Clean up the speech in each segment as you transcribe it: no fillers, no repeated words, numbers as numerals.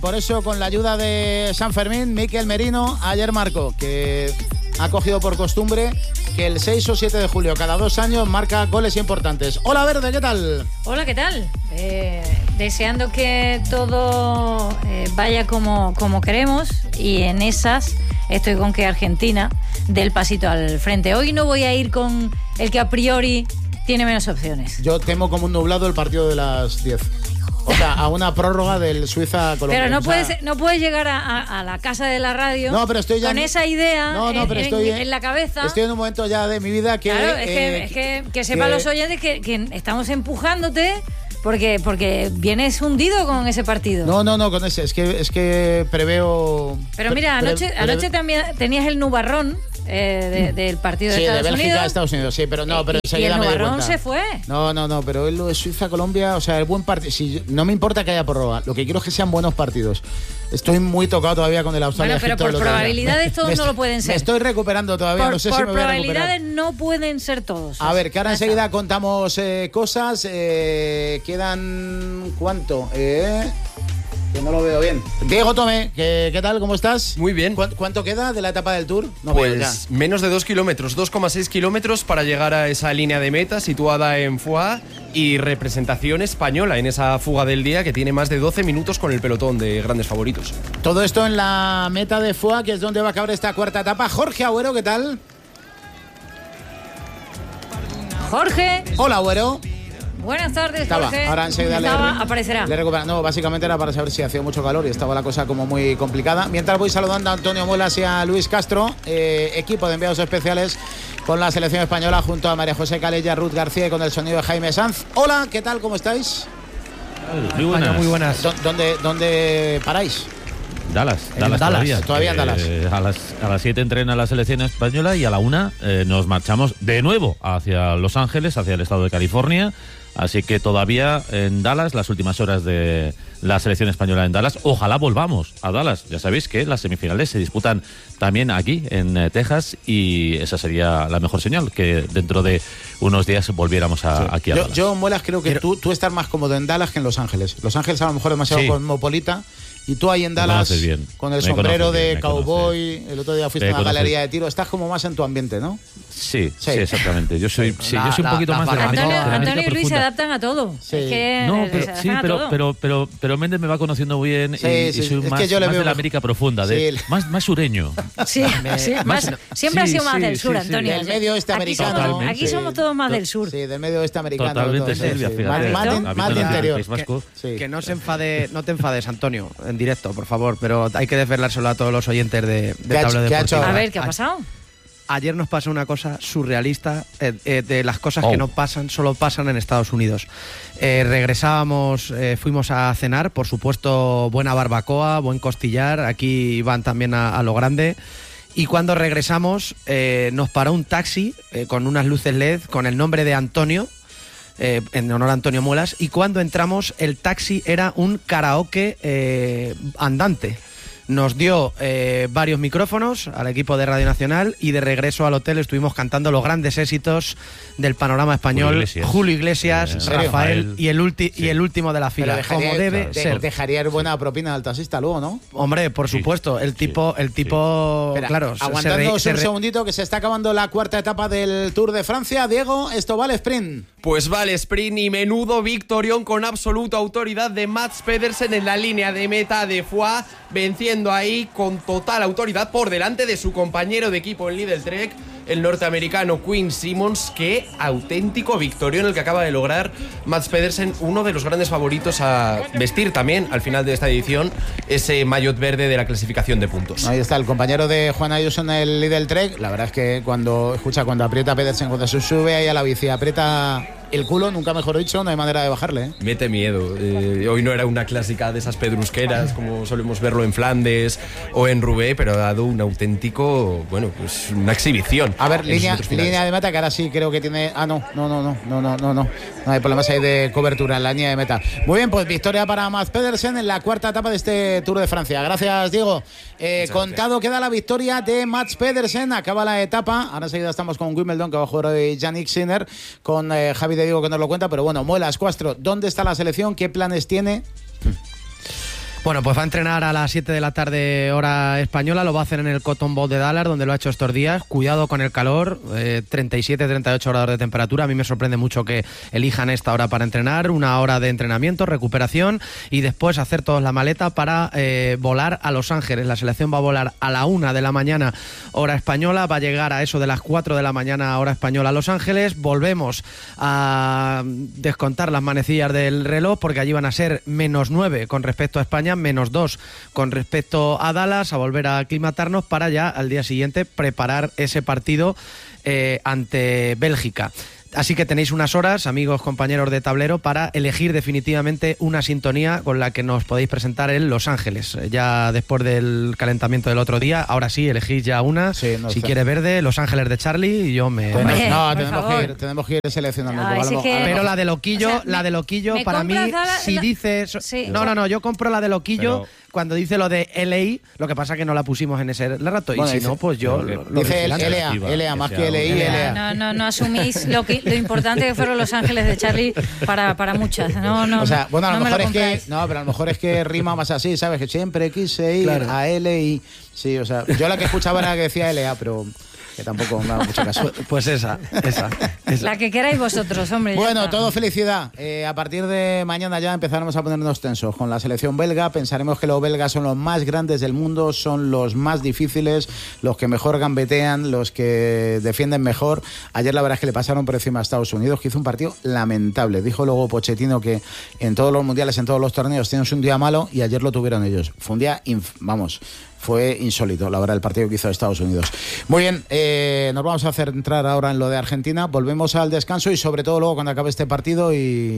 Por eso, con la ayuda de San Fermín, Miquel Merino, ayer marcó, que ha cogido por costumbre que el 6 o 7 de julio, cada 2 años, marca goles importantes. Hola, Verde, ¿qué tal? Hola, ¿qué tal? Deseando que todo vaya como queremos, y en esas estoy con que Argentina dé el pasito al frente. Hoy no voy a ir con el que a priori tiene menos opciones. Yo temo como un nublado el partido de las 10. O sea, a una prórroga del Suiza-Colombia. Pero no puedes llegar a la casa de la radio, no, pero estoy ya con esa idea en la cabeza. Estoy en un momento ya de mi vida que... Claro, que sepan los oyentes que estamos empujándote porque vienes hundido con ese partido. No, con ese. Es que preveo... Pero mira, anoche también tenías el nubarrón del partido de Estados Unidos. Sí, de Bélgica a Estados Unidos, sí, pero no, pero enseguida me di cuenta. Y el nubarrón se fue. No, pero lo de Suiza-Colombia, o sea, el buen partido. Si, no me importa que haya prórroga, lo que quiero es que sean buenos partidos. Estoy muy tocado todavía con el Australia. Bueno, pero por probabilidades todos no lo pueden ser. Me estoy recuperando todavía, no sé si me voy a recuperar. Por probabilidades no pueden ser todos. A ver, que ahora enseguida contamos cosas. Quedan... ¿Cuánto? Que no lo veo bien. Diego Tomé, ¿qué tal? ¿Cómo estás? Muy bien. ¿Cuánto queda de la etapa del Tour? No pues menos de 2 kilómetros, 2,6 kilómetros para llegar a esa línea de meta situada en Foix, y representación española en esa fuga del día que tiene más de 12 minutos con el pelotón de grandes favoritos. Todo esto en la meta de Foix, que es donde va a acabar esta cuarta etapa. Jorge Agüero, ¿qué tal? Jorge. Hola, Agüero. Buenas tardes, Jorge. Ahora enseguida aparecerá. No, básicamente era para saber si hacía mucho calor y estaba la cosa como muy complicada. Mientras voy saludando a Antonio Muelas y a Luis Castro, equipo de enviados especiales con la selección española, junto a María José Calella, Ruth García, y con el sonido de Jaime Sanz. Hola, ¿qué tal? ¿Cómo estáis? Muy buenas. Muy buenas. ¿Dónde paráis? Dallas. Todavía en Dallas. A las 7 entrena la selección española y a la 1 nos marchamos de nuevo hacia Los Ángeles, hacia el estado de California. Así que todavía en Dallas, las últimas horas de la selección española en Dallas. Ojalá volvamos a Dallas. Ya sabéis que las semifinales se disputan también aquí en Texas, y esa sería la mejor señal, que dentro de unos días volviéramos aquí a Dallas. Yo, Muelas, creo que tú estás más cómodo en Dallas que en Los Ángeles. Los Ángeles a lo mejor es demasiado cosmopolita. Y tú ahí en Dallas, con el sombrero de cowboy, el otro día fuiste a una galería de tiro, estás como más en tu ambiente, ¿no? Sí, exactamente. Yo soy un poquito más de la América. Antonio y Luis se adaptan a todo. Sí. Es que pero Méndez me va conociendo bien, y soy más de la América profunda, más sureño. Sí, siempre ha sido más del sur, Antonio. Del medio oeste americano. Aquí somos todos más del sur. Sí, del medio oeste americano. Totalmente, Silvia, fíjate. Más de interior. Que no te enfades, Antonio, en directo, por favor, pero hay que desvelárselo a todos los oyentes de Tablero Deportivo. A ver, ¿qué ha pasado? Ayer nos pasó una cosa surrealista, de las cosas que no pasan, solo pasan en Estados Unidos. Regresábamos, fuimos a cenar, por supuesto, buena barbacoa, buen costillar, aquí van también a lo grande. Y cuando regresamos, nos paró un taxi con unas luces LED con el nombre de Antonio, en honor a Antonio Muelas, y cuando entramos el taxi era un karaoke andante. Nos dio varios micrófonos al equipo de Radio Nacional, y de regreso al hotel estuvimos cantando los grandes éxitos del panorama español. Julio Iglesias, Rafael y el último de la fila, como debe ser. Dejaría buena propina al taxista luego, ¿no? Hombre, por supuesto, el tipo Espera, claro. Aguantándonos un segundito, que se está acabando la cuarta etapa del Tour de Francia. Diego, esto vale sprint. Pues vale sprint, y menudo victorión con absoluta autoridad de Mads Pedersen en la línea de meta de Foix, venciendo ahí con total autoridad por delante de su compañero de equipo en Lidl Trek, el norteamericano Quinn Simmons. Qué auténtico victorión el que acaba de lograr Mads Pedersen, uno de los grandes favoritos a vestir también al final de esta edición ese maillot verde de la clasificación de puntos. Ahí está el compañero de Juan Ayuso en el Lidl Trek. La verdad es que cuando aprieta Pedersen, cuando se sube ahí a la bici, aprieta el culo, nunca mejor dicho, no hay manera de bajarle, ¿eh? Mete miedo. Hoy no era una clásica de esas pedrusqueras como solemos verlo en Flandes o en Roubaix, pero ha dado un auténtico, pues una exhibición. A ver, línea de meta, que ahora sí creo que tiene... No hay problemas ahí de cobertura en la línea de meta. Muy bien, pues victoria para Mads Pedersen en la cuarta etapa de este Tour de Francia. Gracias, Diego. Contado queda la victoria de Mads Pedersen, acaba la etapa. Ahora enseguida estamos con Wimbledon, que va a jugar hoy Yannick Sinner, con Javi de Diego, que nos lo cuenta. Pero bueno, Muelas, Castro, ¿dónde está la selección? ¿Qué planes tiene? Bueno, pues va a entrenar a las 7 de la tarde hora española, lo va a hacer en el Cotton Bowl de Dallas, donde lo ha hecho estos días. Cuidado con el calor, 37-38 grados de temperatura. A mí me sorprende mucho que elijan esta hora para entrenar, 1 hora de entrenamiento, recuperación y después hacer todos la maleta para volar a Los Ángeles. La selección va a volar a la 1 de la mañana hora española, va a llegar a eso de las 4 de la mañana hora española a Los Ángeles. Volvemos a descontar las manecillas del reloj porque allí van a ser -9 con respecto a España, -2 con respecto a Dallas, a volver a aclimatarnos para ya al día siguiente preparar ese partido ante Bélgica. Así que tenéis unas horas, amigos, compañeros de tablero, para elegir definitivamente una sintonía con la que nos podéis presentar en Los Ángeles. Ya después del calentamiento del otro día, ahora sí, elegís ya una. Sí, no, si quiere verde, Los Ángeles de Charlie, y yo me... tenemos que ir seleccionando. Pero la de Loquillo, para mí, si dice... Sí. No, yo compro la de Loquillo... Cuando dice lo de LA, lo que pasa es que no la pusimos en ese rato. Bueno, y si dice, no, pues yo... Dice LA, más que LA. No asumís lo importante que fueron Los Ángeles de Charlie para muchas. O sea, bueno, a lo mejor es que... No, pero a lo mejor es que rima más así, ¿sabes? Que siempre quise ir a LA. Sí, o sea, yo la que escuchaba era la que decía LA, pero... que tampoco me da mucho caso. Pues esa. La que queráis vosotros, hombre. Bueno, todo felicidad. A partir de mañana ya empezaremos a ponernos tensos con la selección belga. Pensaremos que los belgas son los más grandes del mundo, son los más difíciles, los que mejor gambetean, los que defienden mejor. Ayer la verdad es que le pasaron por encima a Estados Unidos, que hizo un partido lamentable. Dijo luego Pochettino que en todos los mundiales, en todos los torneos, tienes un día malo y ayer lo tuvieron ellos. Fue un día, fue insólito, la verdad, el partido que hizo Estados Unidos. Muy bien, nos vamos a centrar ahora en lo de Argentina. Volvemos al descanso y sobre todo luego cuando acabe este partido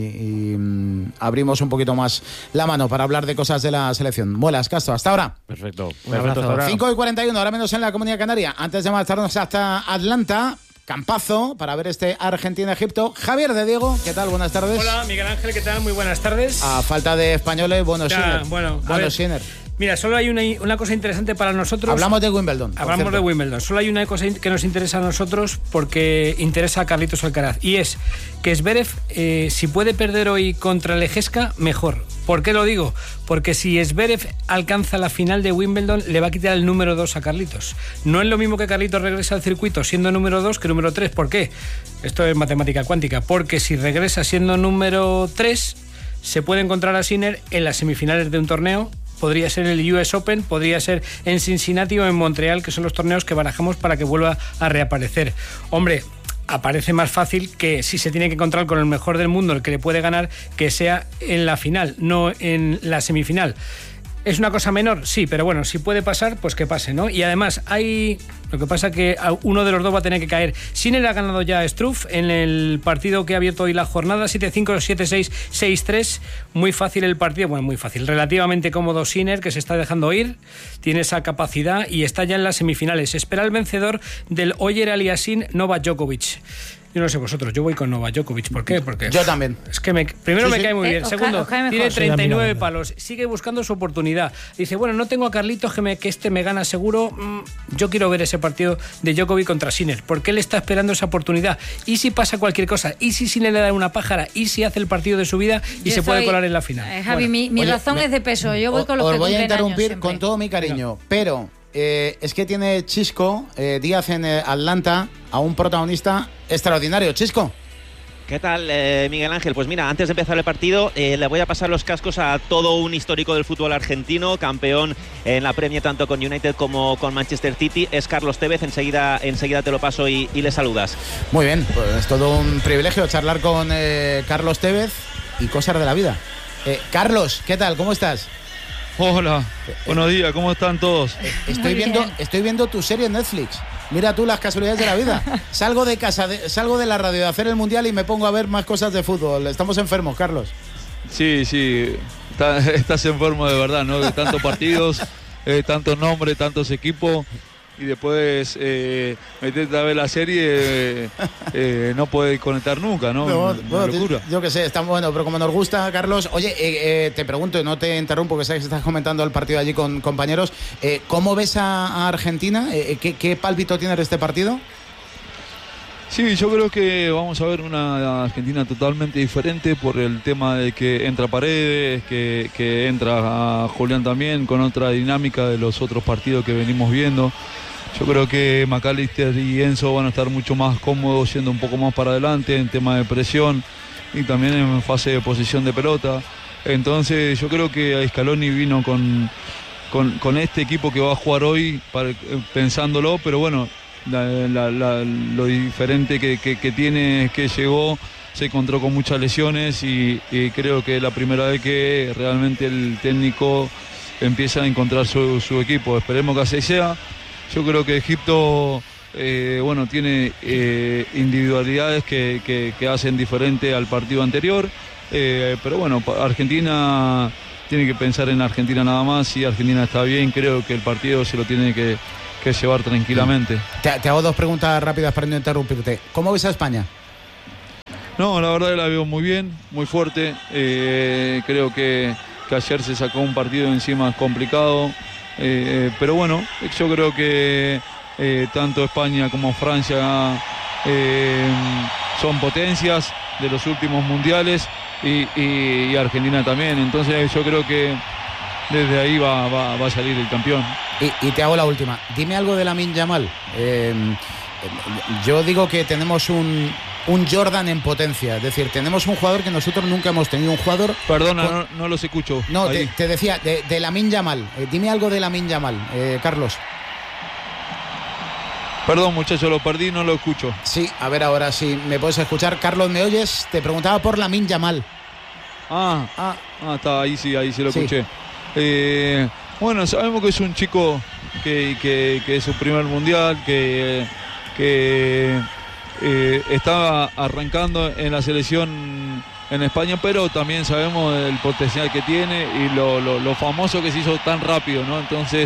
y abrimos un poquito más la mano para hablar de cosas de la selección. Muelas, Castro, hasta ahora. Perfecto. Un abrazo. 5:41, ahora menos en la Comunidad Canaria. Antes de marcharnos hasta Atlanta, campazo para ver este Argentina-Egipto. Javier de Diego, ¿qué tal? Buenas tardes. Hola, Miguel Ángel, ¿qué tal? Muy buenas tardes. A falta de españoles, Sinner. Sinner. Mira, solo hay una cosa interesante para nosotros. Hablamos de Wimbledon. Hablamos de Wimbledon. Solo hay una cosa que nos interesa a nosotros porque interesa a Carlitos Alcaraz. Y es que Zverev, si puede perder hoy contra Lejeska, mejor. ¿Por qué lo digo? Porque si Zverev alcanza la final de Wimbledon, le va a quitar el número 2 a Carlitos. No es lo mismo que Carlitos regresa al circuito siendo número 2 que número 3. ¿Por qué? Esto es matemática cuántica. Porque si regresa siendo número 3, se puede encontrar a Sinner en las semifinales de un torneo. Podría ser el US Open, podría ser en Cincinnati o en Montreal, que son los torneos que barajamos para que vuelva a reaparecer. Hombre, aparece más fácil que si se tiene que encontrar con el mejor del mundo, el que le puede ganar, que sea en la final, no en la semifinal. ¿Es una cosa menor? Sí, pero bueno, si puede pasar, pues que pase, ¿no? Y además lo que pasa que uno de los dos va a tener que caer. Sinner ha ganado ya a Struff en el partido que ha abierto hoy la jornada, 7-5, 7-6, 6-3. Muy fácil el partido, bueno, muy fácil. Relativamente cómodo Sinner, que se está dejando ir, tiene esa capacidad y está ya en las semifinales. Espera el vencedor del Oyer Aliassime Novak Djokovic. Yo no sé vosotros, yo voy con Novak Djokovic. ¿Por qué? Porque yo también. Es que primero me cae muy bien. Segundo, tiene 39 palos. Sigue buscando su oportunidad. Dice, bueno, no tengo a Carlitos que este me gana seguro. Yo quiero ver ese partido de Djokovic contra Sinner. Porque él está esperando esa oportunidad. ¿Y si pasa cualquier cosa? ¿Y si Sinner le da una pájara? ¿Y si hace el partido de su vida y se puede colar en la final? Javi, mi razón es de peso. Yo voy con los que voy a interrumpir con todo mi cariño. Pero... es que tiene Chisco Díaz en Atlanta a un protagonista extraordinario. Chisco. ¿Qué tal, Miguel Ángel? Pues mira, antes de empezar el partido, le voy a pasar los cascos a todo un histórico del fútbol argentino, campeón en la Premier tanto con United como con Manchester City. Es Carlos Tevez, enseguida te lo paso y le saludas. Muy bien, pues es todo un privilegio charlar con Carlos Tevez y cosas de la vida. Carlos, ¿qué tal? ¿Cómo estás? Hola, buenos días, ¿cómo están todos? Estoy viendo tu serie en Netflix. Mira tú las casualidades de la vida. Salgo de casa, salgo de la radio de hacer el Mundial y me pongo a ver más cosas de fútbol. Estamos enfermos, Carlos. Sí, estás enfermo de verdad, ¿no? De tantos partidos, tantos nombres, tantos equipos. Y después meterte a ver la serie, no puedes conectar nunca, ¿no? Bueno, locura. Yo qué sé, está bueno, pero como nos gusta, Carlos. Oye, te pregunto, y no te interrumpo, que sabes que estás comentando el partido allí con compañeros. ¿Cómo ves a Argentina? ¿Qué pálpito tiene este partido? Sí, yo creo que vamos a ver una Argentina totalmente diferente por el tema de que entra Paredes, que entra Julián también, con otra dinámica de los otros partidos que venimos viendo. Yo creo que McAllister y Enzo van a estar mucho más cómodos, yendo un poco más para adelante en tema de presión y también en fase de posesión de pelota. Entonces yo creo que Scaloni vino con este equipo que va a jugar hoy pensándolo, pero bueno, lo diferente que tiene es que llegó, se encontró con muchas lesiones y creo que es la primera vez que realmente el técnico empieza a encontrar su equipo. Esperemos que así sea. Yo creo que Egipto tiene individualidades que hacen diferente al partido anterior, pero bueno, Argentina tiene que pensar en Argentina nada más. Si Argentina está bien, creo que el partido se lo tiene que llevar tranquilamente. Te hago dos preguntas rápidas para no interrumpirte. ¿Cómo ves a España? No, la verdad la veo muy bien, muy fuerte. Creo que ayer se sacó un partido encima complicado. Pero bueno, yo creo que tanto España como Francia son potencias de los últimos mundiales y Argentina también. Entonces yo creo que desde ahí va a salir el campeón. Y te hago la última. Dime algo de Lamine Yamal. Yo digo que tenemos un Jordan en potencia. Es decir, tenemos un jugador que nosotros nunca hemos tenido. Un jugador... Perdona, no los escucho. No, te decía, de Lamine Yamal. Dime algo de Lamine Yamal, Carlos. Perdón, muchachos, lo perdí, no lo escucho. Sí, a ver ahora si me puedes escuchar. Carlos, ¿me oyes? Te preguntaba por Lamine Yamal. Está ahí sí lo escuché. Bueno, sabemos que es un chico que es su primer mundial, que está arrancando en la selección en España, pero también sabemos el potencial que tiene y lo famoso que se hizo tan rápido, ¿no? Entonces,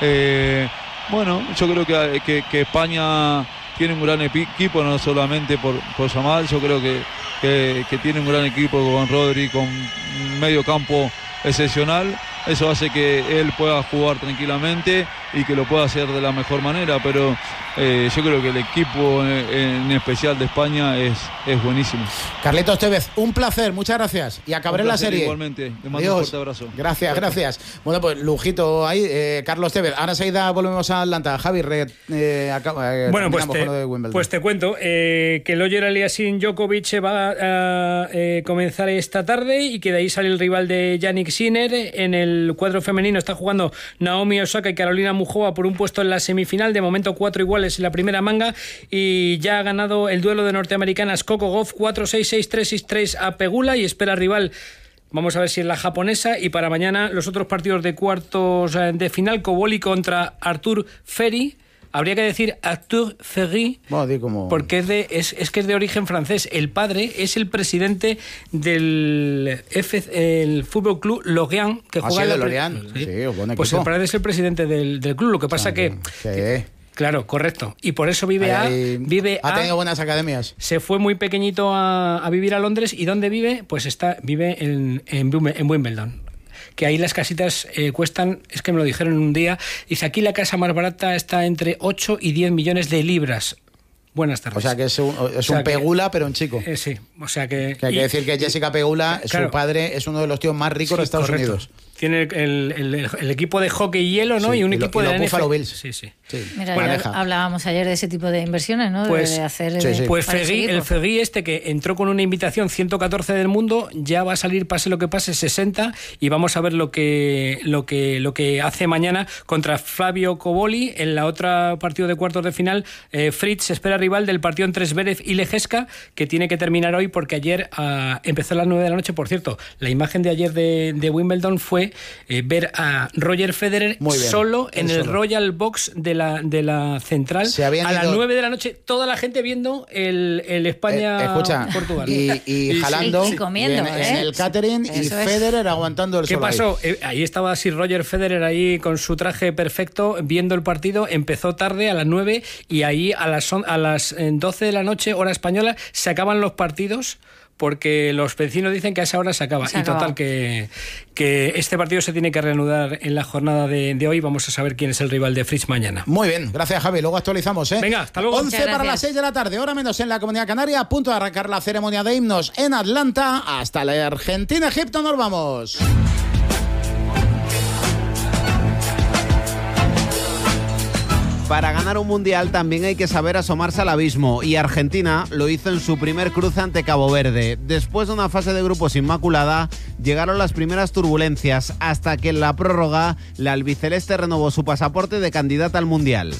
yo creo que España tiene un gran equipo, no solamente por Yamal. Yo creo que tiene un gran equipo con Rodri, con medio campo excepcional. Eso hace que él pueda jugar tranquilamente y que lo pueda hacer de la mejor manera, pero yo creo que el equipo en especial de España es buenísimo. Carlitos Tevez, un placer, muchas gracias y acabaré la serie. Igualmente, te mando un fuerte abrazo. Gracias. Bueno, pues lujito ahí, Carlos Tevez. Ahora enseguida volvemos a Atlanta. Javi, bueno, pues te cuento que el Roger Aliassime Djokovic va a comenzar esta tarde y que de ahí sale el rival de Jannik Sinner. En el cuadro femenino está jugando Naomi Osaka y Carolina Muchova por un puesto en la semifinal. De momento 4 iguales en la primera manga y ya ha ganado el duelo de norteamericanas Coco Gauff 4-6, 6-3, 6-3 a Pegula y espera rival. Vamos a ver si es la japonesa. Y para mañana los otros partidos de cuartos de final: Koboli contra Arthur Ferry. Habría que decir Arthur Ferry, porque es que es de origen francés. El padre es el presidente del Fútbol Club Lorient, que juega en Lorient. Sí, buen pues equipo. el padre es el presidente del club. Lo que pasa claro, correcto. Y por eso ha tenido buenas academias. Se fue muy pequeñito a vivir a Londres. ¿Y dónde vive? Pues vive en Wimbledon. Que ahí las casitas cuestan, es que me lo dijeron un día, dice, aquí la casa más barata está entre 8 y 10 millones de libras. Buenas tardes. O sea que es un Pegula, pero un chico. Sí, o sea que hay que decir que Jessica Pegula, su padre, es uno de los tíos más ricos de Estados Unidos. Tiene el equipo de hockey y hielo, ¿no? Sí, y un equipo de los Buffalo Bills. Sí. Mira, ya hablábamos ayer de ese tipo de inversiones, ¿no? Pues, de hacer pues el Ferry que entró con una invitación 114 del mundo, ya va a salir, pase lo que pase, 60, y vamos a ver lo que hace mañana contra Flavio Koboli. En la otra partido de cuartos de final, Fritz espera rival del partido entre Zverev y Lejeska, que tiene que terminar hoy porque ayer empezó a las 9 de la noche. Por cierto, la imagen de ayer de Wimbledon fue ver a Roger Federer solo en el Royal Box de la central a las 9 de la noche, toda la gente viendo el España-Portugal. Y jalando y comiendo, en el catering. Eso y Federer aguantando el sol. ¿Qué pasó? Ahí estaba así Roger Federer ahí con su traje perfecto viendo el partido. Empezó tarde a las 9 y ahí a las 12 de la noche, hora española, se acaban los partidos porque los vecinos dicen que a esa hora se acaba. Y total, que este partido se tiene que reanudar en la jornada de hoy. Vamos a saber quién es el rival de Fritz mañana. Muy bien, gracias Javi, luego actualizamos. Venga, hasta luego. 11 para las 6 de la tarde, hora menos en la Comunidad Canaria, a punto de arrancar la ceremonia de himnos en Atlanta. Hasta la Argentina-Egipto nos vamos. Para ganar un mundial también hay que saber asomarse al abismo, y Argentina lo hizo en su primer cruce ante Cabo Verde. Después de una fase de grupos inmaculada, llegaron las primeras turbulencias, hasta que en la prórroga la albiceleste renovó su pasaporte de candidata al mundial.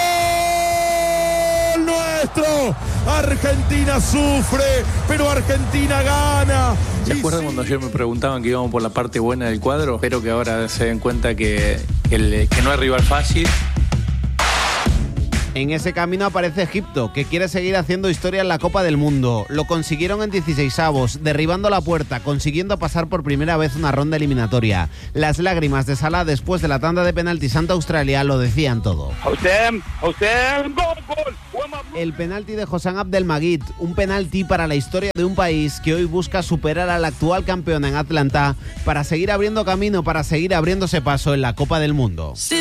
¡Gol nuestro! Argentina sufre, pero Argentina gana. ¿Se acuerdan cuando ayer me preguntaban que íbamos por la parte buena del cuadro? Espero que ahora se den cuenta que no es rival fácil. En ese camino aparece Egipto, que quiere seguir haciendo historia en la Copa del Mundo. Lo consiguieron en 16avos, derribando la puerta, consiguiendo pasar por primera vez una ronda eliminatoria. Las lágrimas de Salah después de la tanda de penaltis ante Australia lo decían todo. Gol. El penalti de Hossam Abdelmajid, un penalti para la historia de un país que hoy busca superar al actual campeón en Atlanta para seguir abriendo camino, para seguir abriéndose paso en la Copa del Mundo.